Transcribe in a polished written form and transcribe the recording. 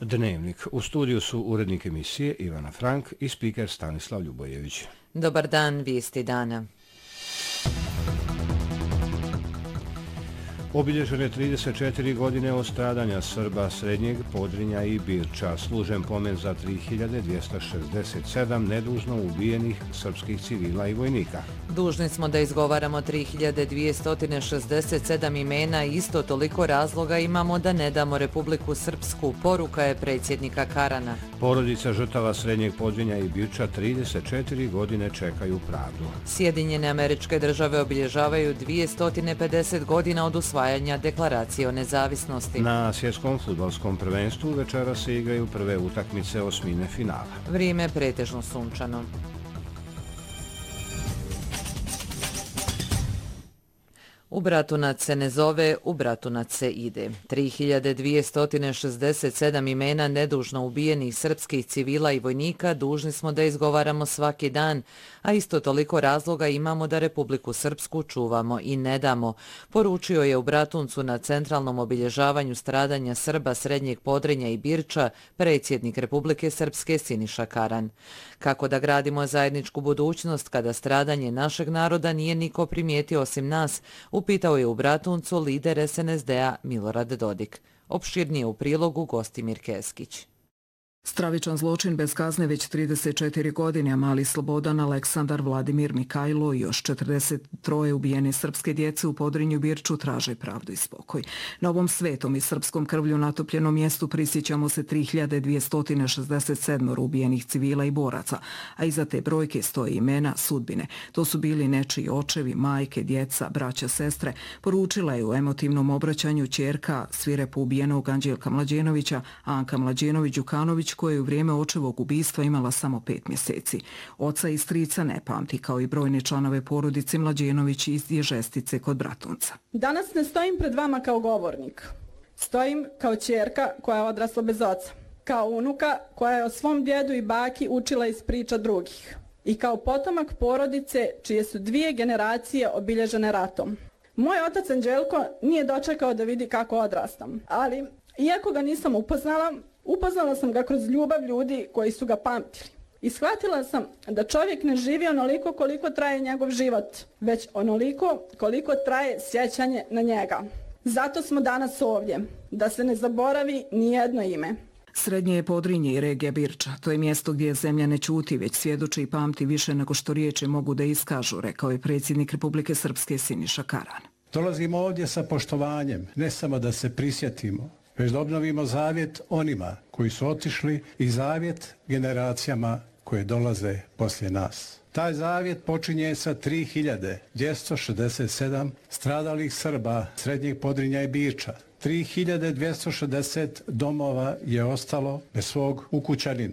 Dnevnik. U studiju su urednik emisije Ivana Frank i spiker Stanislav Ljubojević. Dobar dan, vijesti dana. Obilježene 34 godine od stradanja Srba Srednjeg Podrinja i Birča, služen pomen za 3267 nedužno ubijenih srpskih civila i vojnika. Dužni smo da izgovaramo 3267 imena i isto toliko razloga imamo da ne damo Republiku Srpsku, poruka je predsjednika Karana. Porodica žrtava Srednjeg Podrinja i Birča 34 godine čekaju pravdu. Sjedinjene Američke Države obilježavaju 250 godina od usvajanja deklaracije o nezavisnosti. Na svjetskom fudbalskom prvenstvu večera se igraju prve utakmice osmine finala. Vrijeme pretežno sunčano. U Bratunac se ne zove, u Bratunac se ide. 3267 imena nedužno ubijenih srpskih civila i vojnika dužni smo da izgovaramo svaki dan, a isto toliko razloga imamo da Republiku Srpsku čuvamo i ne damo, poručio je u Bratuncu na centralnom obilježavanju stradanja Srba Srednjeg Podrinja i Birča predsjednik Republike Srpske Siniša Karan. Kako da gradimo zajedničku budućnost kada stradanje našeg naroda nije niko primijetio osim nas, upitao je u Bratuncu lider SNSD-a Milorad Dodik. Opširnije u prilogu Gostimir Keskić. Stravičan zločin bez kazne već 34 godine, a mali Slobodan, Aleksandar, Vladimir, Mikajlo i još 43 ubijene srpske djece u Podrinju Birču traže pravdu i spokoj. Na ovom svetom i srpskom krvlju natopljenom mjestu prisjećamo se 3267 ubijenih civila i boraca, a iza te brojke stoje imena, sudbine. To su bili nečiji očevi, majke, djeca, braća, sestre, poručila je u emotivnom obraćanju ćerka svirepo ubijenog Anđelka Mlađenovića, Anka Mlađenović-Đukanović, koja je u vrijeme očevog ubistva imala samo 5 mjeseci. Oca i strica ne pamti, kao i brojne članove porodice Mlađenović iz Ježestice kod Bratunca. Danas ne stojim pred vama kao govornik. Stojim kao ćerka koja je odrasla bez oca. Kao unuka koja je o svom djedu i baki učila iz priča drugih. I kao potomak porodice čije su 2 generacije obilježene ratom. Moj otac Anđelko nije dočekao da vidi kako odrastam, ali iako ga nisam upoznala sam ga kroz ljubav ljudi koji su ga pamtili. I shvatila sam da čovjek ne živi onoliko koliko traje njegov život, već onoliko koliko traje sjećanje na njega. Zato smo danas ovdje, da se ne zaboravi nijedno ime. Srednje je Podrinje i regija Birča. To je mjesto gdje zemlja ne ćuti, već svjedoči i pamti više nego što riječi mogu da iskažu, rekao je predsjednik Republike Srpske Siniša Karan. Dolazimo ovdje sa poštovanjem, ne samo da se prisjetimo, već da obnovimo zavjet onima koji su otišli i zavjet generacijama koje dolaze poslije nas. Taj zavjet počinje sa 3267 stradalih Srba Srednjeg Podrinja i Birča. 3260 domova je ostalo bez svog ukućanina.